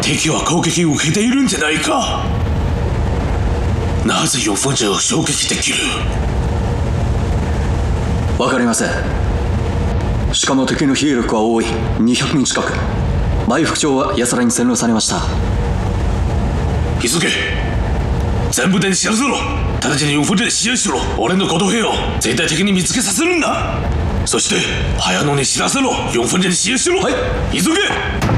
敵は攻撃を受けているんじゃないか。なぜ4分者を衝撃できる？ わかりません。しかも敵の兵力は多い。200人近く。前副長は安らに占領されました。 急げ。全部でに知らせろ。直ちに4分者で試合しろ。俺のこと兵を全体的に見つけさせるんだ。そして早野に知らせろ。4分者で試合しろ。 はい。 急げ。